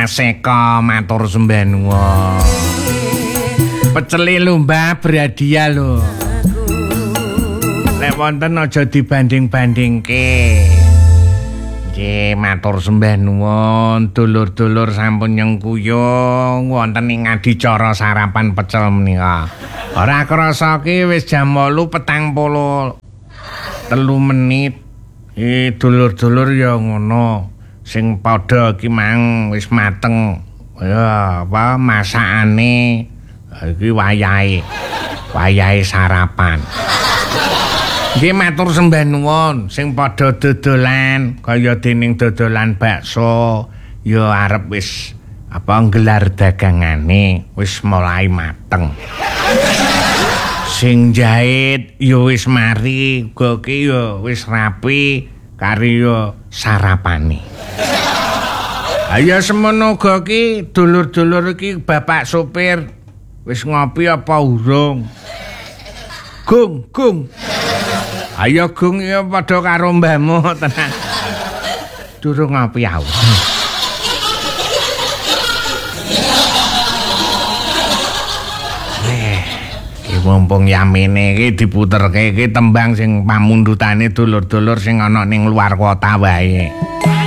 Mas Eko matur sembah nuwun. Peceli lumba berhadiah lho. Lek wonten aja dibanding-bandingke. Nggih, matur sembah nuwun. Dulur-dulur sampun nyengkuyung wonten ing adicara sarapan pecel menika. Ora krasa ki wis jam 8:43 menit. Dulur-dulur ya ngono. Sing padha iki mang wis mateng. Ya, apa masakane iki wayahe sarapan. Nggih matur sembah nuwun sing padha dodolan kaya dening dodolan bakso ya arep wis apa nggelar dagangane wis mulai mateng. Sing jahit ya wis mari, uga ki ya wis rapi kari ya sarapane. Ayo semono uga ki dulur-dulur iki bapak sopir wis ngopi apa urung? Gung. Ayo Gung ya padha karo mbahmu tenan. Durung ngopi aku. Mumpung yamene iki diputerke iki tembang sing pamundhutane dulur-dulur sing ana ning luar kota wae.